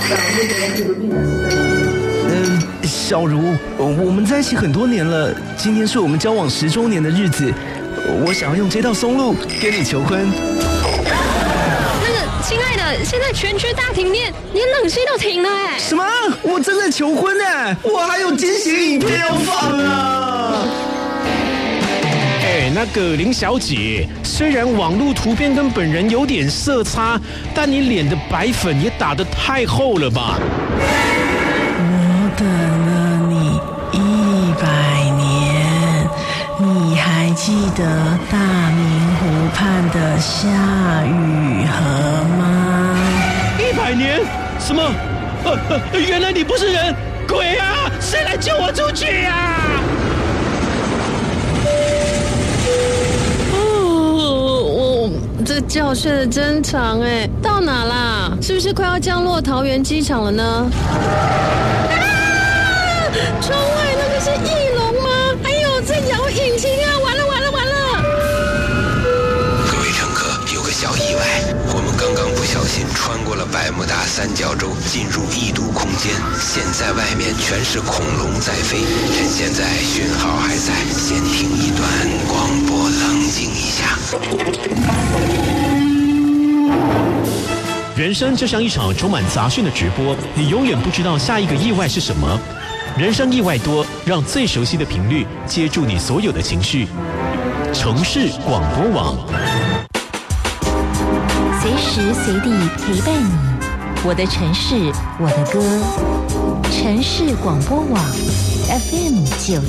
小茹，我们在一起很多年了，今天是我们交往10周年的日子，我想要用这道松露跟你求婚。 亲爱的，现在全区大停电，连冷气都停了哎！ 什么？我正在求婚哎，我还有惊喜影片要放啊！ 那个林小姐，虽然网络图片跟本人有点色差，但你脸的白粉也打得太厚了吧？ 我等了你100年，你还记得大明湖畔的夏雨荷吗 ？100年？什么？原来你不是人，鬼啊！谁来救我出去啊？ 这觉睡得真长哎，到哪啦？是不是快要降落桃园机场了呢？窗外那个是翼龙吗？哎呦，在摇引擎啊！完了！ 各位乘客，有个小意外，我们刚刚不小心穿过了百慕大三角洲，进入异度空间，现在外面全是恐龙在飞，趁现在讯号还在，先听一段广播，冷静一下。 人生就像一场充满杂讯的直播，你永远不知道下一个意外是什么。人生意外多，让最熟悉的频率接住你所有的情绪。城市广播网， 随时随地陪伴你，我的城市，我的歌。城市广播网 FM 96。